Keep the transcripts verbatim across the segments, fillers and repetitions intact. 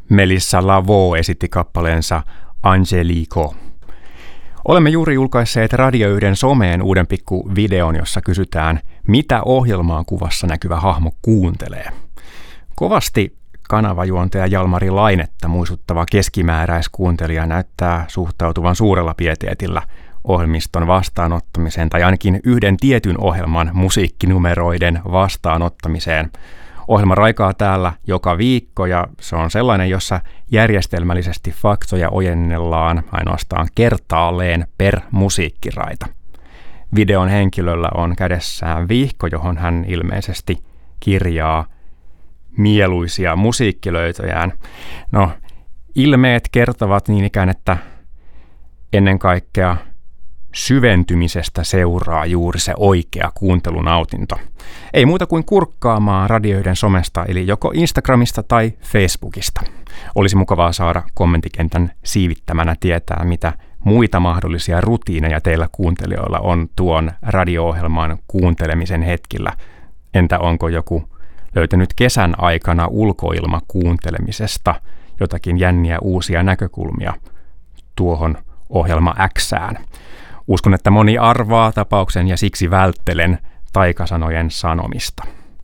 Melissa Lavo esitti kappaleensa Angelico. Olemme juuri julkaisseet Radio yhden someen uuden pikku videon, jossa kysytään, mitä ohjelmaan kuvassa näkyvä hahmo kuuntelee. Kovasti kanavajuontaja Jalmari Lainetta muistuttava keskimääräiskuuntelija näyttää suhtautuvan suurella pieteetillä ohjelmiston vastaanottamiseen tai ainakin yhden tietyn ohjelman musiikkinumeroiden vastaanottamiseen. Ohjelma raikaa täällä joka viikko ja se on sellainen, jossa järjestelmällisesti faktoja ojennellaan ainoastaan kertaalleen per musiikkiraita. Videon henkilöllä on kädessään vihko, johon hän ilmeisesti kirjaa mieluisia musiikkilöytöjään. No, ilmeet kertovat niin ikään, että ennen kaikkea syventymisestä seuraa juuri se oikea kuuntelunautinto. Ei muuta kuin kurkkaamaan Radio yhden somesta, eli joko Instagramista tai Facebookista. Olisi mukavaa saada kommenttikentän siivittämänä tietää, mitä muita mahdollisia rutiineja teillä kuuntelijoilla on tuon radio-ohjelman kuuntelemisen hetkillä. Entä onko joku löytänyt kesän aikana ulkoilmakuuntelemisesta jotakin jänniä uusia näkökulmia tuohon ohjelma Xään? Uskon, että moni arvaa tapauksen ja siksi välttelen taikasanojen sanomista.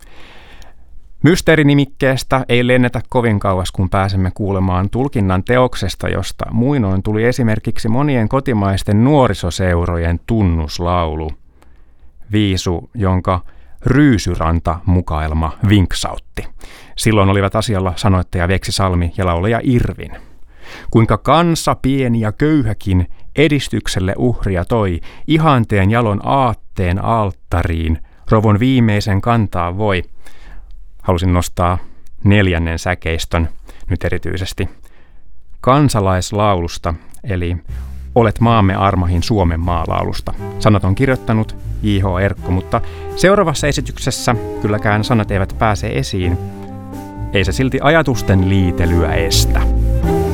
Mysteerinimikkeestä ei lennetä kovin kauas, kun pääsemme kuulemaan tulkinnan teoksesta, josta muinoin tuli esimerkiksi monien kotimaisten nuorisoseurojen tunnuslaulu. Viisu, jonka Ryysyranta-mukaelma vinksautti. Silloin olivat asialla sanoittaja Veksi Salmi ja laulaja Irvin. Kuinka kansa pieni ja köyhäkin edistykselle uhria toi, ihanteen jalon aatteen alttariin, rovon viimeisen kantaa voi. Halusin nostaa neljännen säkeistön nyt erityisesti kansalaislaulusta, eli Olet maamme armahin Suomen maalaulusta. Sanat on kirjoittanut J H Erkko, mutta seuraavassa esityksessä kylläkään sanat eivät pääse esiin. Ei se silti ajatusten liitelyä estä.